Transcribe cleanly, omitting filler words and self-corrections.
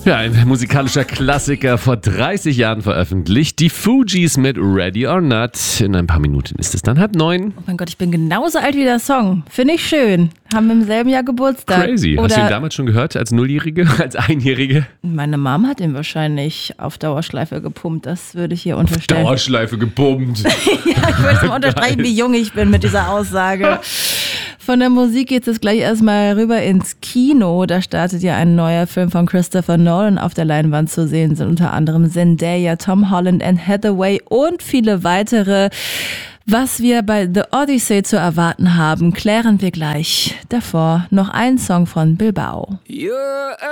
Ja, ein musikalischer Klassiker, vor 30 Jahren veröffentlicht. Die Fugees mit Ready or Not. In ein paar Minuten ist es dann 8:30. Oh mein Gott, ich bin genauso alt wie der Song. Finde ich schön. Haben im selben Jahr Geburtstag. Crazy. Hast du ihn damals schon gehört, als Nulljährige, als Einjährige? Meine Mom hat ihn wahrscheinlich auf Dauerschleife gepumpt. Das würde ich hier unterstellen. Dauerschleife gepumpt. Ja, ich wollte mal unterstreichen, wie jung ich bin mit dieser Aussage. Von der Musik geht es gleich erstmal rüber ins Kino. Da startet ja ein neuer Film von Christopher Nolan. Auf der Leinwand zu sehen sind unter anderem Zendaya, Tom Holland, Anne Hathaway und viele weitere. Was wir bei The Odyssey zu erwarten haben, klären wir gleich. Davor noch ein Song von Bilbao.